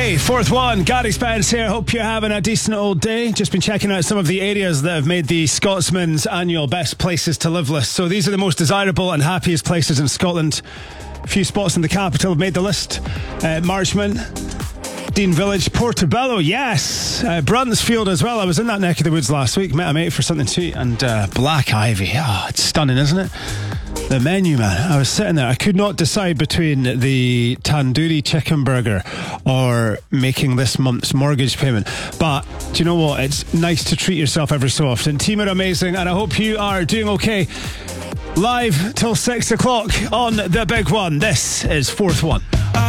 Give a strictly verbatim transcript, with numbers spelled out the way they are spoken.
Hey, fourth one, Gary Spence here. Hope you're having a decent old day. Just been checking out some of the areas that have made the Scotsman's annual Best Places to Live list. So these are the most desirable and happiest places in Scotland. A few spots in the capital have made the list. Uh, Marchman, Dean Village, Portobello, yes. Uh, Bruntsfield as well. I was in that neck of the woods last week. Met a mate for something to eat. And uh, Black Ivy. Oh, it's stunning, isn't it? The menu, man. I was sitting there. I could not decide between the tandoori chicken burger or making this month's mortgage payment. But do you know what? It's nice to treat yourself every so often. Team are amazing, and I hope you are doing okay. Live till six o'clock on The Big One. This is Fourth One.